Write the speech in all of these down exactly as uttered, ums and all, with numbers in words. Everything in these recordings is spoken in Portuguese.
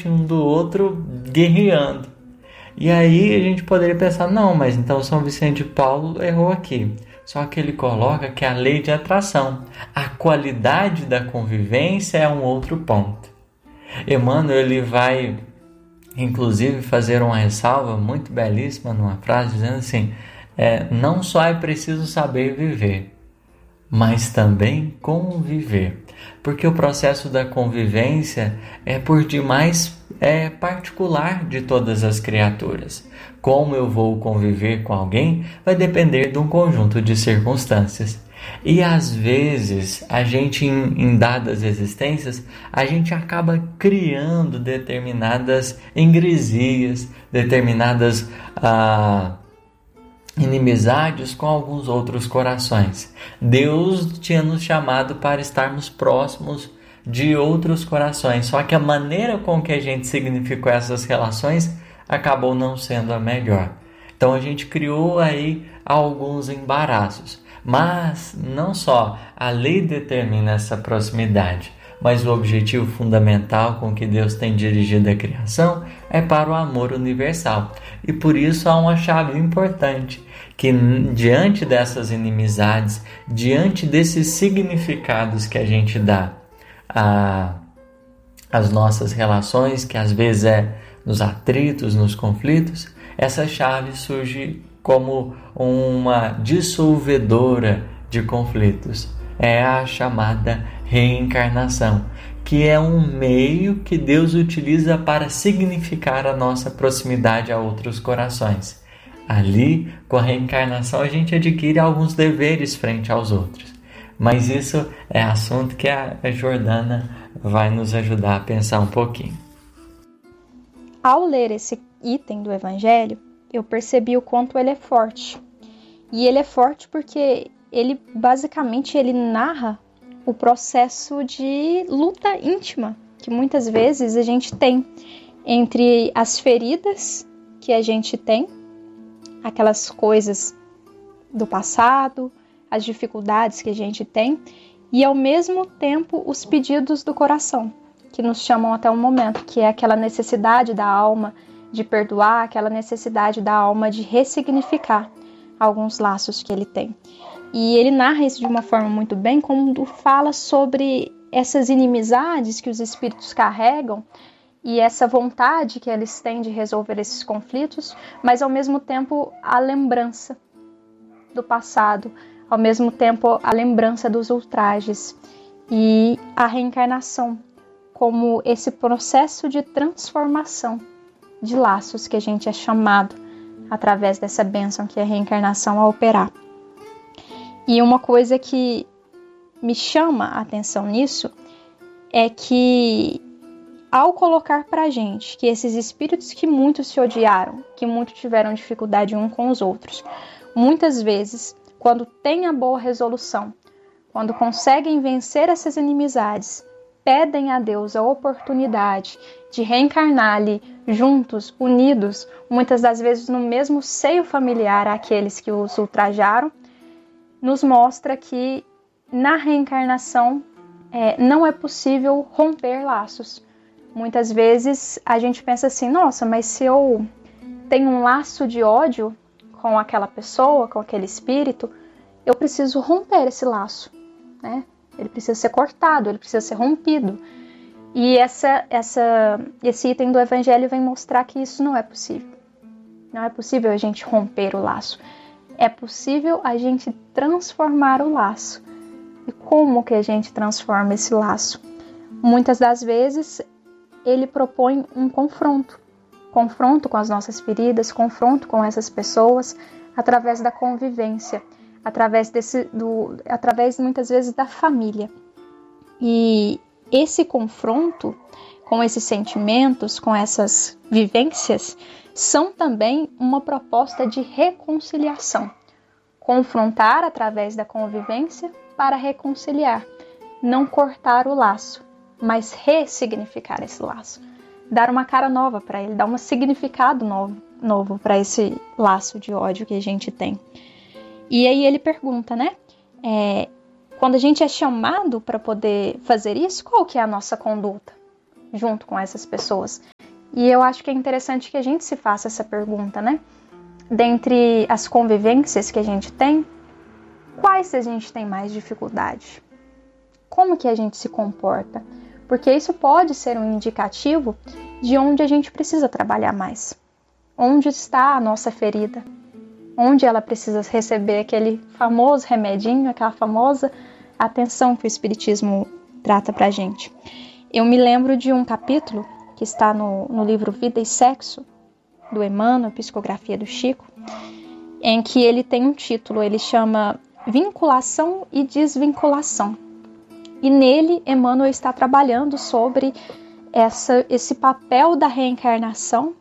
diferente um do outro, guerreando. E aí a gente poderia pensar, não, mas então São Vicente de Paulo errou aqui. Só que ele coloca que é a lei de atração. A qualidade da convivência é um outro ponto. Emmanuel, ele vai, inclusive, fazer uma ressalva muito belíssima numa frase, dizendo assim, é, não só é preciso saber viver, mas também conviver. Porque o processo da convivência é por demais é particular de todas as criaturas. Como eu vou conviver com alguém vai depender de um conjunto de circunstâncias. E às vezes, a gente em, em dadas existências, a gente acaba criando determinadas ingresias, determinadas ah, inimizades com alguns outros corações. Deus tinha nos chamado para estarmos próximos de outros corações, só que a maneira com que a gente significou essas relações acabou não sendo a melhor. Então a gente criou aí alguns embaraços, mas não só a lei determina essa proximidade, mas o objetivo fundamental com que Deus tem dirigido a criação é para o amor universal. E por isso há uma chave importante, que diante dessas inimizades, diante desses significados que a gente dá a, as nossas relações, que às vezes é nos atritos, nos conflitos, essa chave surge como uma dissolvedora de conflitos. É a chamada reencarnação, que é um meio que Deus utiliza para significar a nossa proximidade a outros corações. Ali, com a reencarnação, a gente adquire alguns deveres frente aos outros. Mas isso é assunto que a Jordana vai nos ajudar a pensar um pouquinho. Ao ler esse item do Evangelho, eu percebi o quanto ele é forte. E ele é forte porque ele, basicamente, ele narra o processo de luta íntima que muitas vezes a gente tem entre as feridas que a gente tem, aquelas coisas do passado, as dificuldades que a gente tem, e ao mesmo tempo os pedidos do coração, que nos chamam até o momento, que é aquela necessidade da alma de perdoar, aquela necessidade da alma de ressignificar alguns laços que ele tem. E ele narra isso de uma forma muito bem, quando fala sobre essas inimizades que os espíritos carregam e essa vontade que eles têm de resolver esses conflitos, mas ao mesmo tempo a lembrança do passado, ao mesmo tempo a lembrança dos ultrajes e a reencarnação como esse processo de transformação de laços que a gente é chamado através dessa bênção que é a reencarnação a operar. E uma coisa que me chama a atenção nisso é que, ao colocar para a gente que esses espíritos que muito se odiaram, que muito tiveram dificuldade um com os outros, muitas vezes, quando têm a boa resolução, quando conseguem vencer essas inimizades, pedem a Deus a oportunidade de reencarnar ali juntos, unidos, muitas das vezes no mesmo seio familiar àqueles que os ultrajaram, nos mostra que na reencarnação é, não é possível romper laços. Muitas vezes a gente pensa assim, nossa, mas se eu tenho um laço de ódio com aquela pessoa, com aquele espírito, eu preciso romper esse laço, né? Ele precisa ser cortado, ele precisa ser rompido. E essa, essa, esse item do Evangelho vem mostrar que isso não é possível. Não é possível a gente romper o laço. É possível a gente transformar o laço. E como que a gente transforma esse laço? Muitas das vezes, ele propõe um confronto. Confronto com as nossas feridas, confronto com essas pessoas, através da convivência, através, desse, do, através muitas vezes da família. E esse confronto com esses sentimentos, com essas vivências, são também uma proposta de reconciliação. Confrontar através da convivência para reconciliar. Não cortar o laço, mas ressignificar esse laço. Dar uma cara nova para ele, dar um significado novo, novo para esse laço de ódio que a gente tem. E aí ele pergunta, né? É, quando a gente é chamado para poder fazer isso, qual que é a nossa conduta junto com essas pessoas? E eu acho que é interessante que a gente se faça essa pergunta, né? Dentre as convivências que a gente tem, quais a gente tem mais dificuldade? Como que a gente se comporta? Porque isso pode ser um indicativo de onde a gente precisa trabalhar mais. Onde está a nossa ferida? Onde ela precisa receber aquele famoso remedinho, aquela famosa atenção que o Espiritismo trata pra gente. Eu me lembro de um capítulo que está no, no livro Vida e Sexo, do Emmanuel, Psicografia do Chico, em que ele tem um título, ele chama Vinculação e Desvinculação. E nele, Emmanuel está trabalhando sobre essa, esse papel da reencarnação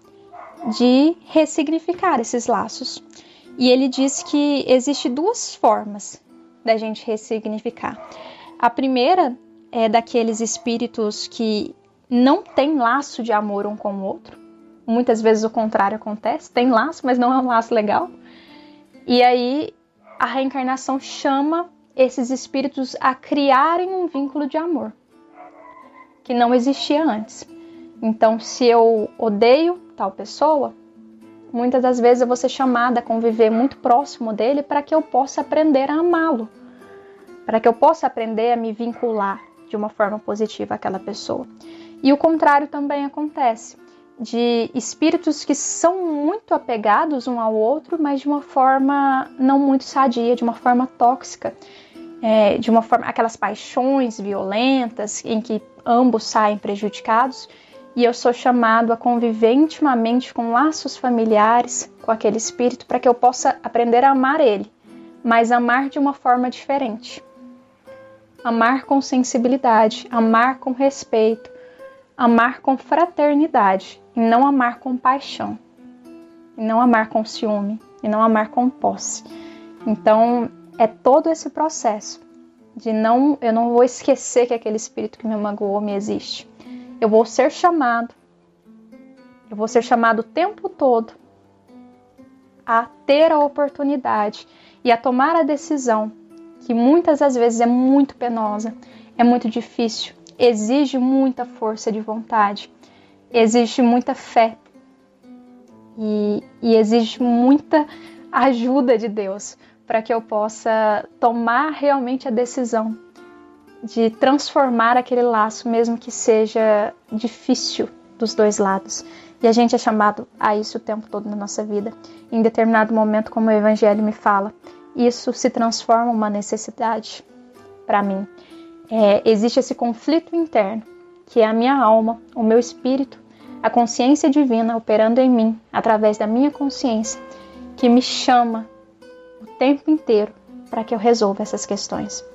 de ressignificar esses laços. E ele diz que existe duas formas da gente ressignificar. A primeira é daqueles espíritos que não têm laço de amor um com o outro. Muitas vezes o contrário acontece, tem laço, mas não é um laço legal. E aí a reencarnação chama esses espíritos a criarem um vínculo de amor, que não existia antes. Então, se eu odeio tal pessoa, muitas das vezes eu vou ser chamada a conviver muito próximo dele para que eu possa aprender a amá-lo, para que eu possa aprender a me vincular de uma forma positiva àquela pessoa. E o contrário também acontece, de espíritos que são muito apegados um ao outro, mas de uma forma não muito sadia, de uma forma tóxica, é, de uma forma, aquelas paixões violentas em que ambos saem prejudicados. E eu sou chamado a conviver intimamente com laços familiares com aquele espírito para que eu possa aprender a amar ele, mas amar de uma forma diferente. Amar com sensibilidade, amar com respeito, amar com fraternidade, e não amar com paixão, e não amar com ciúme, e não amar com posse. Então, é todo esse processo de não, eu não vou esquecer que aquele espírito que me magoou me existe. Eu vou ser chamado, eu vou ser chamado o tempo todo a ter a oportunidade e a tomar a decisão, que muitas das vezes é muito penosa, é muito difícil, exige muita força de vontade, exige muita fé e, e exige muita ajuda de Deus para que eu possa tomar realmente a decisão de transformar aquele laço, mesmo que seja difícil dos dois lados. E a gente é chamado a isso o tempo todo na nossa vida. Em determinado momento, como o Evangelho me fala, isso se transforma em uma necessidade para mim. É, existe esse conflito interno, que é a minha alma, o meu espírito, a consciência divina operando em mim, através da minha consciência, que me chama o tempo inteiro para que eu resolva essas questões.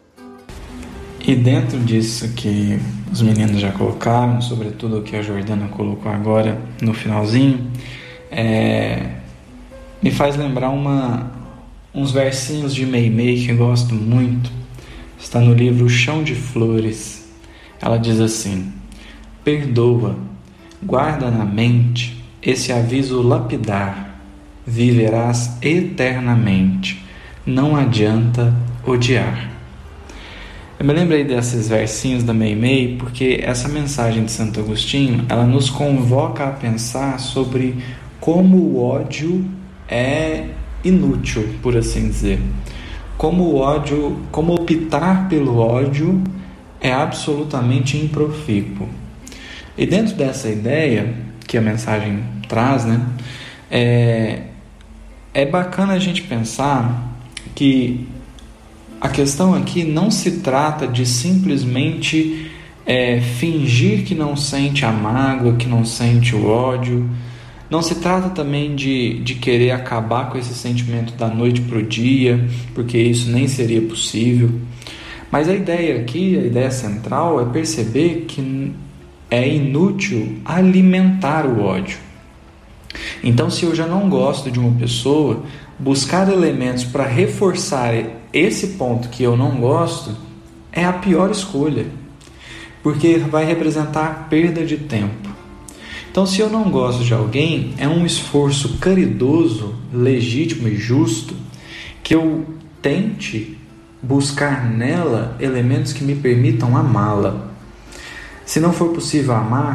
E dentro disso que os meninos já colocaram, sobretudo o que a Jordana colocou agora no finalzinho, é, me faz lembrar uma, uns versinhos de Meimei que eu gosto muito. Está no livro O Chão de Flores. Ela diz assim: perdoa, guarda na mente esse aviso lapidar, viverás eternamente, não adianta odiar. Eu me lembrei desses versinhos da Meimei porque essa mensagem de Santo Agostinho, ela nos convoca a pensar sobre como o ódio é inútil, por assim dizer. Como o ódio, como optar pelo ódio é absolutamente improfícuo. E dentro dessa ideia que a mensagem traz, né, é, é bacana a gente pensar que a questão aqui não se trata de simplesmente é, fingir que não sente a mágoa, que não sente o ódio. Não se trata também de, de querer acabar com esse sentimento da noite para o dia, porque isso nem seria possível. Mas a ideia aqui, a ideia central, é perceber que é inútil alimentar o ódio. Então, se eu já não gosto de uma pessoa, buscar elementos para reforçar esse ponto que eu não gosto é a pior escolha, porque vai representar perda de tempo. Então, se eu não gosto de alguém, é um esforço caridoso, legítimo e justo que eu tente buscar nela elementos que me permitam amá-la. Se não for possível amar, que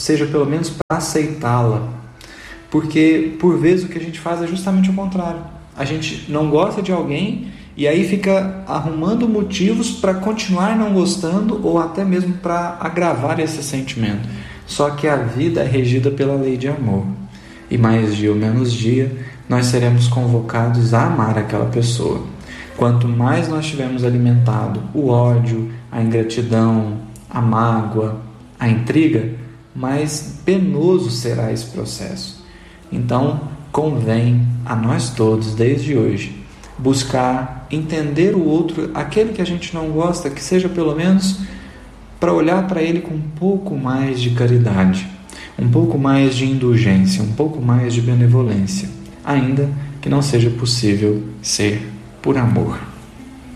seja pelo menos para aceitá-la. Porque, por vezes, o que a gente faz é justamente o contrário. A gente não gosta de alguém e aí fica arrumando motivos para continuar não gostando ou até mesmo para agravar esse sentimento. Só que a vida é regida pela lei de amor. E mais dia ou menos dia, nós seremos convocados a amar aquela pessoa. Quanto mais nós tivermos alimentado o ódio, a ingratidão, a mágoa, a intriga, mais penoso será esse processo. Então, convém a nós todos, desde hoje, buscar entender o outro, aquele que a gente não gosta, que seja pelo menos para olhar para ele com um pouco mais de caridade, um pouco mais de indulgência, um pouco mais de benevolência, ainda que não seja possível ser por amor.